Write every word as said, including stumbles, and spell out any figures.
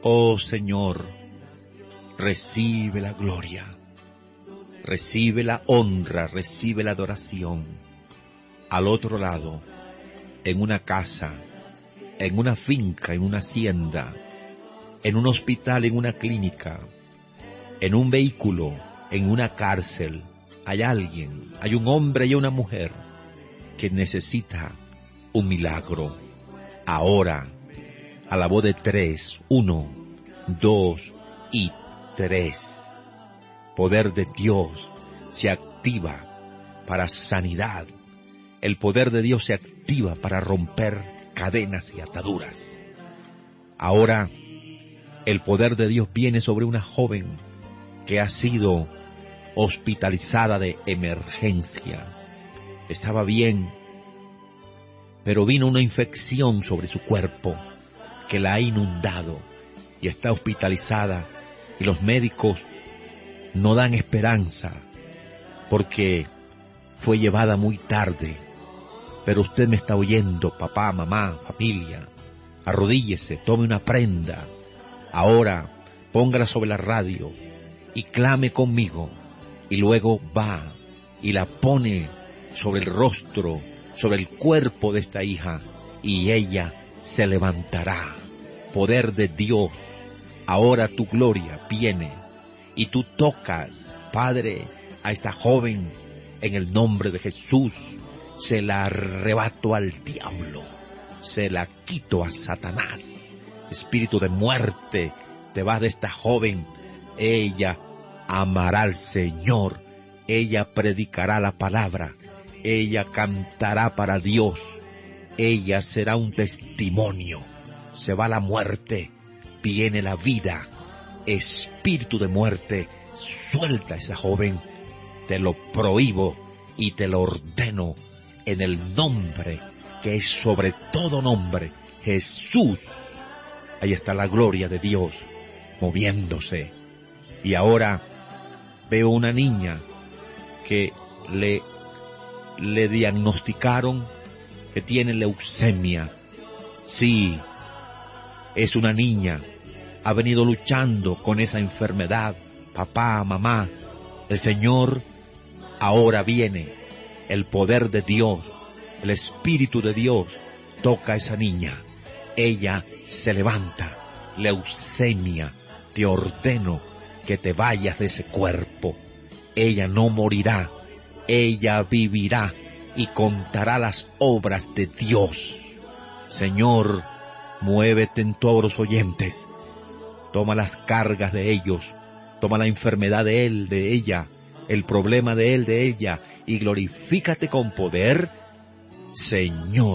Oh Señor, recibe la gloria, recibe la honra, recibe la adoración. Al otro lado, en una casa, en una finca, en una hacienda, en un hospital, en una clínica, en un vehículo, en una cárcel, hay alguien, hay un hombre y una mujer que necesita un milagro. Ahora, a la voz de tres, uno, dos y tres, poder de Dios se activa para sanidad. El poder de Dios se activa para romper cadenas y ataduras. Ahora, el poder de Dios viene sobre una joven que ha sido hospitalizada de emergencia. Estaba bien, pero vino una infección sobre su cuerpo que la ha inundado y está hospitalizada, y los médicos no dan esperanza porque fue llevada muy tarde. Pero usted me está oyendo, papá, mamá, familia. Arrodíllese, tome una prenda. Ahora, póngala sobre la radio y clame conmigo. Y luego va y la pone sobre el rostro, sobre el cuerpo de esta hija, y ella se levantará. Poder de Dios. Ahora tu gloria viene y tú tocas, Padre, a esta joven en el nombre de Jesús. Se la arrebato al diablo, se la quito a Satanás. Espíritu de muerte, te vas de esta joven. Ella amará al Señor, ella predicará la palabra, ella cantará para Dios, ella será un testimonio. Se va la muerte, viene la vida. Espíritu de muerte, suelta a esa joven. Te lo prohíbo y te lo ordeno en el nombre que es sobre todo nombre, Jesús. Ahí está la gloria de Dios moviéndose. Y ahora veo una niña que le, le diagnosticaron que tiene leucemia. Sí, es una niña. Ha venido luchando con esa enfermedad. Papá, mamá, el Señor ahora viene. El poder de Dios, el Espíritu de Dios toca a esa niña. Ella se levanta. Leucemia, te ordeno que te vayas de ese cuerpo. Ella no morirá, ella vivirá y contará las obras de Dios. Señor, muévete en todos los oyentes. Toma las cargas de ellos, toma la enfermedad de él, de ella, el problema de él, de ella, y glorifícate con poder, Señor.